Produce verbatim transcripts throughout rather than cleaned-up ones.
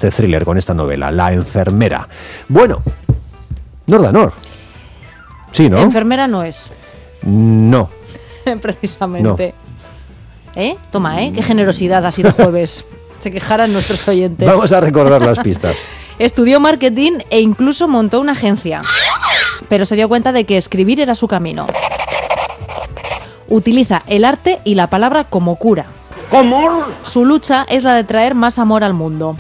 este thriller, con esta novela, La enfermera. Bueno, Nordanor. Sí, ¿no? Enfermera no es. No. Precisamente. No. ¿Eh? Toma, ¿eh? Qué generosidad ha sido jueves. Se quejarán nuestros oyentes. Vamos a recordar las pistas. Estudió marketing e incluso montó una agencia, pero se dio cuenta de que escribir era su camino. Utiliza el arte y la palabra como cura. ¿Cómo? Su lucha es la de traer más amor al mundo.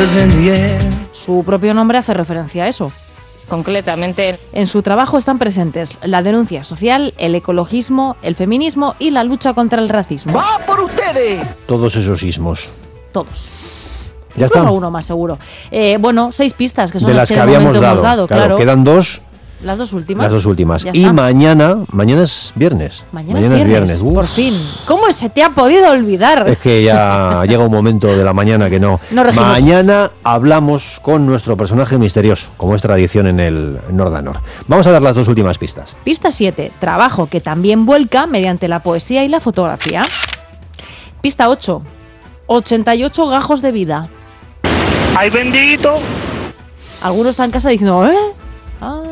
Su propio nombre hace referencia a eso. Concretamente, en su trabajo están presentes la denuncia social, el ecologismo, el feminismo y la lucha contra el racismo. ¡Va por ustedes! Todos esos ismos. Todos. Ya está. Uno más seguro. Eh, bueno, seis pistas que son de las, las que, que de habíamos momento dado. hemos dado. Claro, claro. Quedan dos. Las dos últimas. Las dos últimas. Ya Y está. mañana, mañana es viernes. Mañana, mañana es viernes, viernes. por fin. ¿Cómo se te ha podido olvidar? Es que ya llega un momento de la mañana que no. No regimos. Mañana hablamos con nuestro personaje misterioso, como es tradición en el Nordanor. Vamos a dar las dos últimas pistas. Pista siete. Trabajo que también vuelca mediante la poesía y la fotografía. Pista ocho. ochenta y ocho gajos de vida. ¡Ay, bendito! Algunos están en casa diciendo, ¿eh? Ah.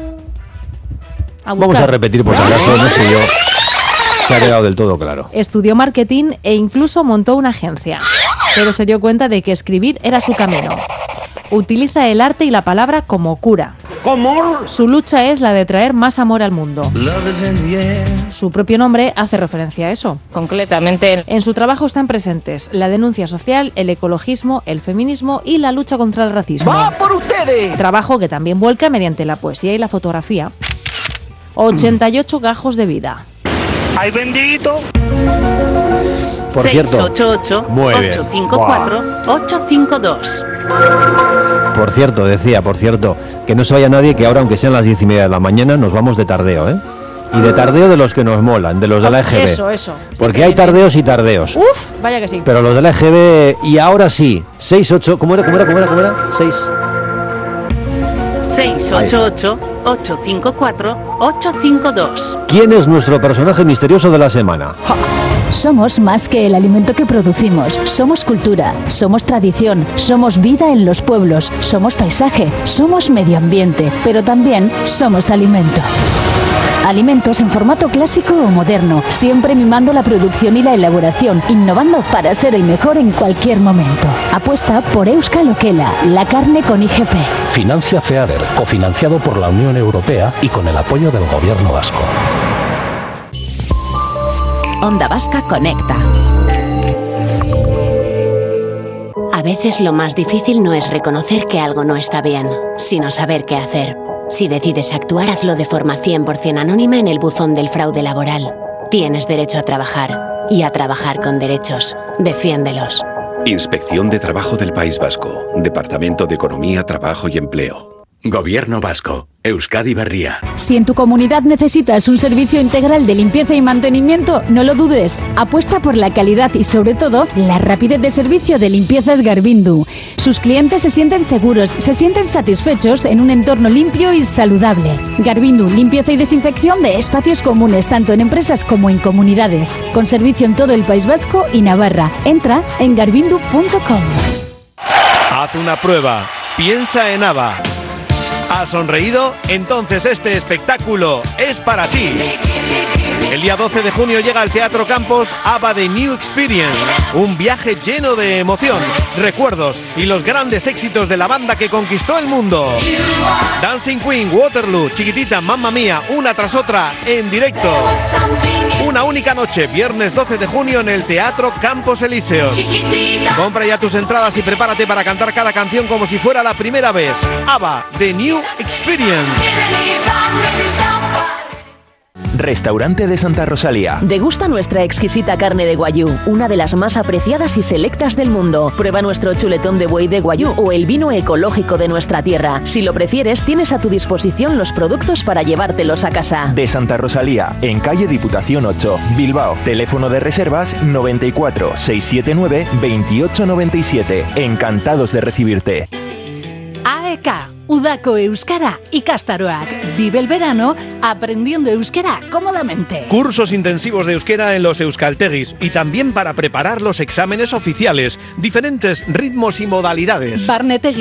A Vamos a repetir por si acaso, no sé yo. Se ha quedado del todo claro. Estudió marketing e incluso montó una agencia, pero se dio cuenta de que escribir era su camino. Utiliza el arte y la palabra como cura. ¿Cómo? Su lucha es la de traer más amor al mundo. Su propio nombre hace referencia a eso. Concretamente, en su trabajo están presentes la denuncia social, el ecologismo, el feminismo y la lucha contra el racismo. ¡Va por ustedes! Trabajo que también vuelca mediante la poesía y la fotografía. ochenta y ocho gajos de vida. ¡Ay, bendito! Por cierto, seis ocho ocho, muy bien. ocho cinco cuatro, ocho cinco dos. Por cierto, decía, por cierto, que no se vaya nadie, que ahora, aunque sean las diez y media de la mañana, nos vamos de tardeo, ¿eh? Y de tardeo de los que nos molan, de los de la E G B. Eso, eso. Porque Sí, hay que- tardeos y tardeos. Uf, vaya que sí. Pero los de la E G B, y ahora sí, seis ocho, ¿cómo era, cómo era, cómo era, cómo era? seis. seis ocho ocho, ocho cinco cuatro, ocho cinco dos. ¿Quién es nuestro personaje misterioso de la semana? ¡Ja! Somos más que el alimento que producimos. Somos cultura, somos tradición, somos vida en los pueblos, somos paisaje, somos medio ambiente, pero también somos alimento. Alimentos en formato clásico o moderno, siempre mimando la producción y la elaboración, innovando para ser el mejor en cualquier momento. Apuesta por Euskal Okela, la carne con I G P. Financia FEADER, cofinanciado por la Unión Europea y con el apoyo del Gobierno vasco. Onda Vasca Conecta. A veces lo más difícil no es reconocer que algo no está bien, sino saber qué hacer. Si decides actuar, hazlo de forma cien por ciento anónima en el buzón del fraude laboral. Tienes derecho a trabajar y a trabajar con derechos. Defiéndelos. Inspección de Trabajo del País Vasco. Departamento de Economía, Trabajo y Empleo. Gobierno Vasco. Euskadi Berria. Si en tu comunidad necesitas un servicio integral de limpieza y mantenimiento, no lo dudes. Apuesta por la calidad y, sobre todo, la rapidez de servicio de Limpiezas Garbindu. Sus clientes se sienten seguros, se sienten satisfechos en un entorno limpio y saludable. Garbindu, limpieza y desinfección de espacios comunes, tanto en empresas como en comunidades. Con servicio en todo el País Vasco y Navarra. Entra en garbindu punto com. Haz una prueba. Piensa en ABBA. ¿Has sonreído? Entonces este espectáculo es para ti. El día doce de junio llega al Teatro Campos ABBA The New Experience, un viaje lleno de emoción, recuerdos y los grandes éxitos de la banda que conquistó el mundo. Dancing Queen, Waterloo, Chiquitita, Mamma Mía, una tras otra en directo. Una única noche, viernes doce de junio en el Teatro Campos Elíseos. Compra ya tus entradas y prepárate para cantar cada canción como si fuera la primera vez. ABBA The New Experience. Restaurante de Santa Rosalía. Degusta nuestra exquisita carne de guayú, una de las más apreciadas y selectas del mundo. Prueba nuestro chuletón de buey de guayú o el vino ecológico de nuestra tierra. Si lo prefieres, tienes a tu disposición los productos para llevártelos a casa. De Santa Rosalía, en calle Diputación ocho, Bilbao. Teléfono de reservas noventa y cuatro, seiscientos setenta y nueve, veintiocho noventa y siete. Encantados de recibirte. A E K, Udako Euskara ikastaroak. Vive el verano aprendiendo euskera cómodamente. Cursos intensivos de euskera en los euskaltegis y también para preparar los exámenes oficiales, diferentes ritmos y modalidades. Barnetegi